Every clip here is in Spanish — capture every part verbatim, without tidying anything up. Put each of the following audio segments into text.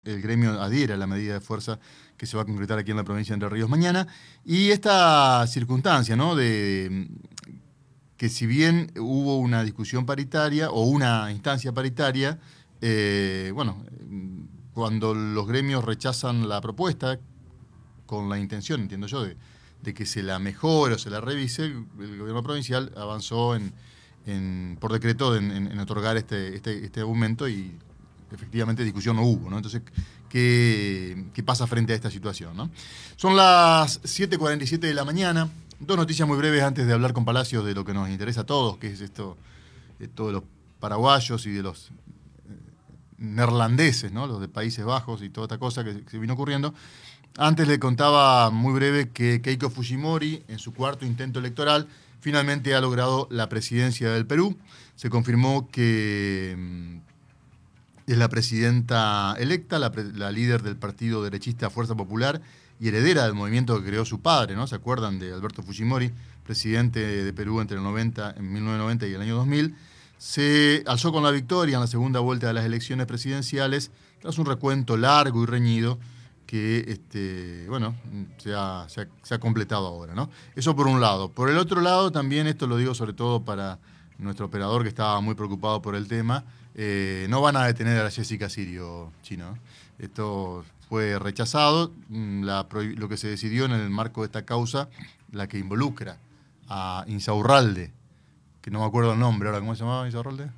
el gremio adhiere a la medida de fuerza que se va a concretar aquí en la provincia de Entre Ríos mañana. Y esta circunstancia, ¿no?, de que si bien hubo una discusión paritaria o una instancia paritaria, eh, bueno, cuando los gremios rechazan la propuesta, con la intención, entiendo yo, de, de que se la mejore o se la revise, el, el gobierno provincial avanzó en, en, por decreto en, en, en otorgar este, este, este aumento y efectivamente discusión no hubo, ¿no? Entonces, ¿qué, qué pasa frente a esta situación, ¿no? Son las siete cuarenta y siete de la mañana. Dos noticias muy breves antes de hablar con Palacios de lo que nos interesa a todos, que es esto, esto de los paraguayos y de los eh, neerlandeses, ¿no?, los de Países Bajos y toda esta cosa que, que vino ocurriendo. Antes le contaba muy breve que Keiko Fujimori, en su cuarto intento electoral, finalmente ha logrado la presidencia del Perú. Se confirmó que mm, es la presidenta electa, la, pre la líder del partido derechista Fuerza Popular y heredera del movimiento que creó su padre, ¿no? ¿Se acuerdan de Alberto Fujimori, presidente de Perú entre el noventa, en mil novecientos noventa y el año dos mil? Se alzó con la victoria en la segunda vuelta de las elecciones presidenciales tras un recuento largo y reñido que este, bueno, se ha, se, ha, se ha completado ahora, ¿no? Eso por un lado. Por el otro lado, también esto lo digo sobre todo para nuestro operador que estaba muy preocupado por el tema, eh, no van a detener a la Jessica Sirio, Chino. Esto fue rechazado, la, lo que se decidió en el marco de esta causa, la que involucra a Insaurralde, que no me acuerdo el nombre ahora, ¿cómo se llamaba Insaurralde?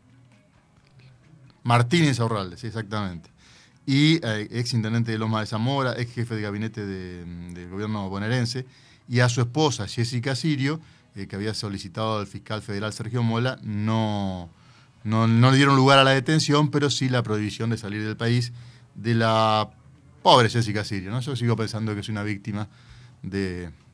Martín Insaurralde, sí, exactamente. Y eh, ex intendente de Loma de Zamora, ex jefe de gabinete de, del gobierno bonaerense, y a su esposa, Jessica Sirio, eh, que había solicitado al fiscal federal Sergio Mola, no, no, no le dieron lugar a la detención, pero sí la prohibición de salir del país de la pobre Jessica Sirio, ¿no? Yo sigo pensando que es una víctima de,